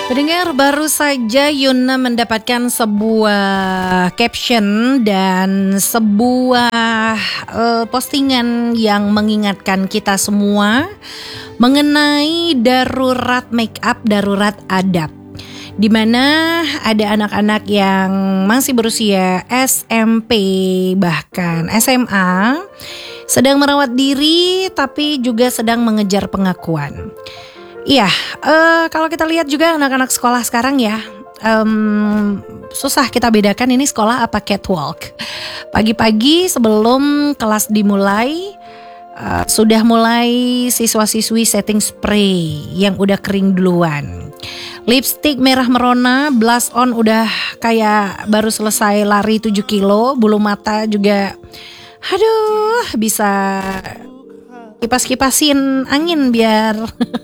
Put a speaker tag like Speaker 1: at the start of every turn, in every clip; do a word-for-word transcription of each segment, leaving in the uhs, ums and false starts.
Speaker 1: Pendengar, baru saja Yuna mendapatkan sebuah caption dan sebuah uh, postingan yang mengingatkan kita semua mengenai darurat make up, darurat adab. Di mana ada anak-anak yang masih berusia S M P bahkan S M A sedang merawat diri tapi juga sedang mengejar pengakuan. Iya, uh, kalau kita lihat juga anak-anak sekolah sekarang ya, um, susah kita bedakan ini sekolah apa catwalk. Pagi-pagi sebelum kelas dimulai, uh, sudah mulai siswa-siswi setting spray yang udah kering duluan. Lipstick merah merona, blush on udah kayak baru selesai lari tujuh kilo, bulu mata juga, aduh bisa kipas-kipasin angin biar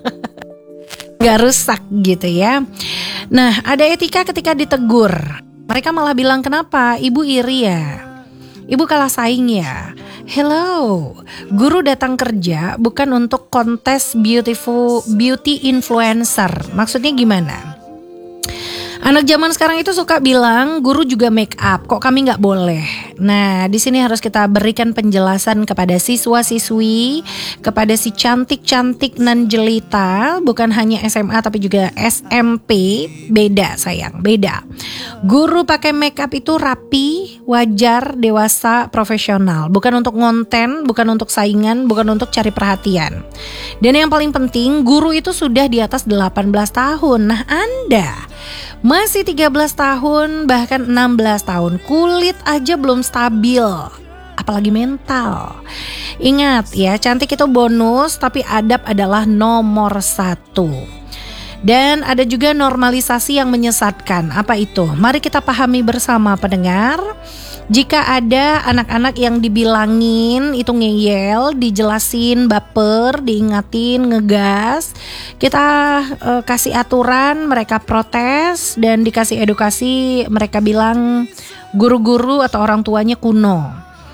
Speaker 1: gak rusak gitu ya. Nah, ada etika ketika ditegur. Mereka malah bilang, kenapa? Ibu iri ya? Ibu kalah saing ya? Hello, guru datang kerja bukan untuk kontes beautiful beauty influencer. Maksudnya gimana? Anak zaman sekarang itu suka bilang guru juga make up, kok kami nggak boleh. Nah, di sini harus kita berikan penjelasan kepada siswa-siswi, kepada si cantik-cantik nan jelita, bukan hanya S M A tapi juga S M P. Beda sayang, beda. Guru pakai make up itu rapi, wajar, dewasa, profesional. Bukan untuk ngonten, bukan untuk saingan, bukan untuk cari perhatian. Dan yang paling penting, guru itu sudah di atas delapan belas tahun. Nah, Anda masih tiga belas tahun bahkan enam belas tahun, kulit aja belum stabil, apalagi mental. Ingat ya, cantik itu bonus tapi adab adalah nomor satu. Dan ada juga normalisasi yang menyesatkan. Apa itu? Mari kita pahami bersama pendengar. Jika ada anak-anak yang dibilangin itu ngeyel, dijelasin baper, diingatin, ngegas, kita uh, kasih aturan, mereka protes, dan dikasih edukasi, mereka bilang guru-guru atau orang tuanya kuno.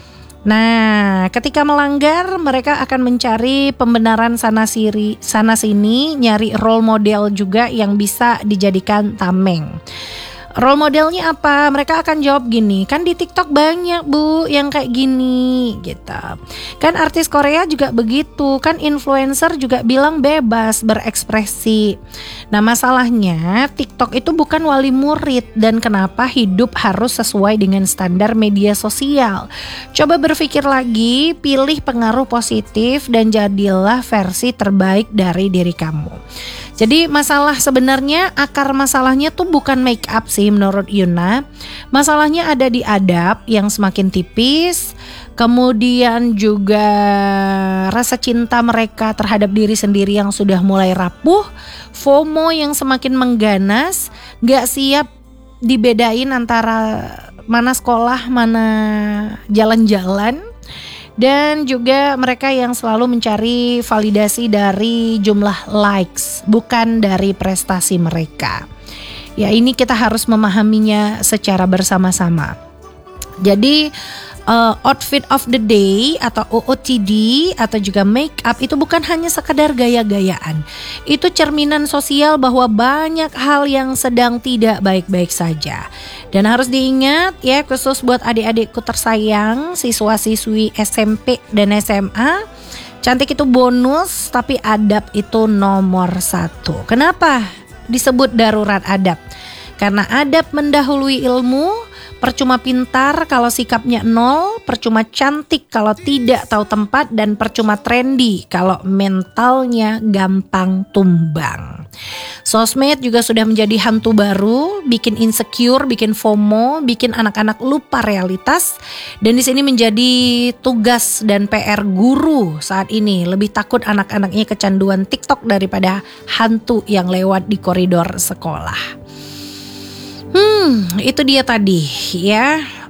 Speaker 1: Nah, ketika melanggar, mereka akan mencari pembenaran sana siri, sana sini, nyari role model juga yang bisa dijadikan tameng. Role modelnya apa? Mereka akan jawab gini, kan di TikTok banyak bu yang kayak gini gitu. Kan artis Korea juga begitu, kan influencer juga bilang bebas berekspresi. Nah masalahnya TikTok itu bukan wali murid, dan kenapa hidup harus sesuai dengan standar media sosial. Coba berpikir lagi, pilih pengaruh positif dan jadilah versi terbaik dari diri kamu. Jadi masalah sebenarnya, akar masalahnya tuh bukan make up sih menurut Yuna. Masalahnya ada di adab yang semakin tipis, kemudian juga rasa cinta mereka terhadap diri sendiri yang sudah mulai rapuh, FOMO yang semakin mengganas, gak siap dibedain antara mana sekolah, mana jalan-jalan. Dan juga mereka yang selalu mencari validasi dari jumlah likes, bukan dari prestasi mereka. Ya, ini kita harus memahaminya secara bersama-sama. Jadi uh, outfit of the day atau O O T D atau juga make up itu bukan hanya sekadar gaya-gayaan. Itu cerminan sosial bahwa banyak hal yang sedang tidak baik-baik saja. Dan harus diingat ya, khusus buat adik-adikku tersayang, siswa-siswi S M P dan S M A, cantik itu bonus tapi adab itu nomor satu. Kenapa disebut darurat adab? Karena adab mendahului ilmu. Percuma pintar kalau sikapnya nol, percuma cantik kalau tidak tahu tempat, dan percuma trendy kalau mentalnya gampang tumbang. Sosmed juga sudah menjadi hantu baru, bikin insecure, bikin FOMO, bikin anak-anak lupa realitas. Dan di sini menjadi tugas dan P R guru saat ini, lebih takut anak-anaknya kecanduan TikTok daripada hantu yang lewat di koridor sekolah. Hmm, itu dia tadi ya.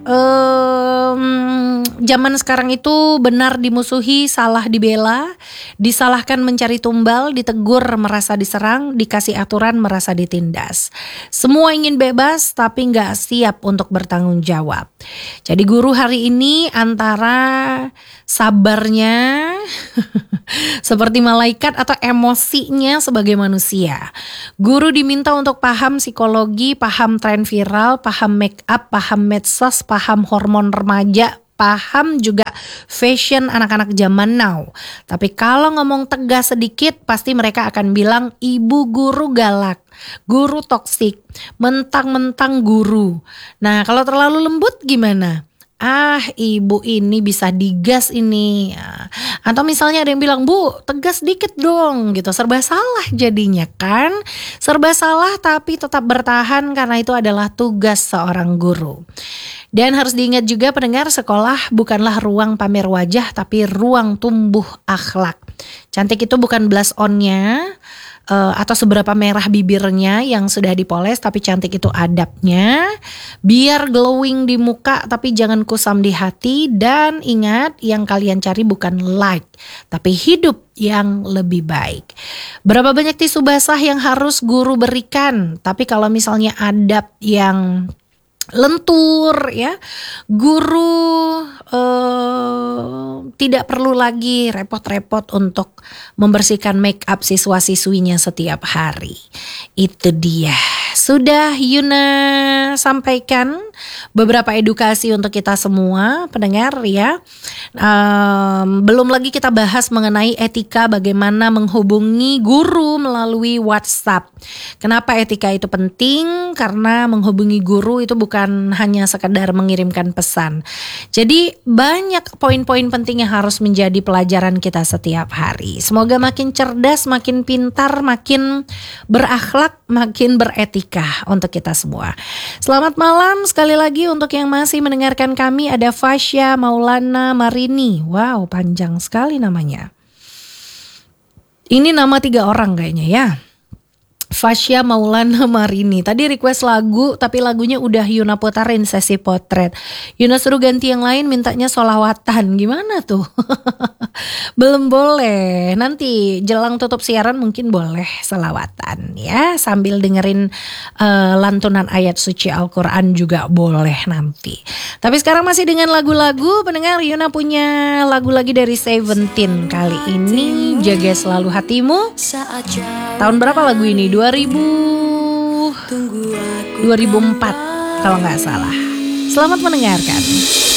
Speaker 1: um, zaman sekarang itu benar dimusuhi, salah dibela, disalahkan mencari tumbal, ditegur merasa diserang, dikasih aturan merasa ditindas. Semua ingin bebas tapi gak siap untuk bertanggung jawab. Jadi guru hari ini antara sabarnya seperti malaikat atau emosinya sebagai manusia. Guru diminta untuk paham psikologi, paham tren viral, paham make up, paham medsos, paham hormon remaja, paham juga fashion anak-anak zaman now. Tapi kalau ngomong tegas sedikit pasti mereka akan bilang ibu guru galak, guru toksik, mentang-mentang guru. Nah kalau terlalu lembut gimana? Ah ibu ini bisa digas ini. Atau misalnya ada yang bilang, bu tegas dikit dong gitu. Serba salah jadinya kan. Serba salah tapi tetap bertahan karena itu adalah tugas seorang guru. Dan harus diingat juga pendengar, sekolah bukanlah ruang pamer wajah tapi ruang tumbuh akhlak. Cantik itu bukan blush on-nya Uh, atau seberapa merah bibirnya yang sudah dipoles, tapi cantik itu adabnya. Biar glowing di muka tapi jangan kusam di hati. Dan ingat, yang kalian cari bukan like tapi hidup yang lebih baik. Berapa banyak tisu basah yang harus guru berikan, tapi kalau misalnya adab yang lentur ya, guru eh, tidak perlu lagi repot-repot untuk membersihkan make up siswa-siswinya setiap hari. Itu dia. Sudah Yuna sampaikan beberapa edukasi untuk kita semua pendengar ya. Um, belum lagi kita bahas mengenai etika, bagaimana menghubungi guru melalui WhatsApp. Kenapa etika itu penting? Karena menghubungi guru itu bukan hanya sekedar mengirimkan pesan. Jadi banyak poin-poin penting yang harus menjadi pelajaran kita setiap hari. Semoga makin cerdas, makin pintar, makin berakhlak, makin beretika untuk kita semua. Selamat malam sekali lagi untuk yang masih mendengarkan kami. Ada Fasya Maulana Marini. Wow, panjang sekali namanya. Ini nama tiga orang kayaknya ya. Fasya Maulana Marini. Tadi request lagu tapi lagunya udah Yuna putarin sesi potret. Yuna suruh ganti yang lain, mintanya solawatan. Gimana tuh? Belum boleh. Nanti jelang tutup siaran mungkin boleh solawatan ya. Sambil dengerin uh, lantunan ayat suci Al-Quran juga boleh nanti. Tapi sekarang masih dengan lagu-lagu. Pendengar, Yuna punya lagu lagi dari Seventeen. Kali ini Jaga Selalu Hatimu. Tahun berapa lagu ini? dua ribu dua ribu empat kalau nggak salah. Selamat mendengarkan.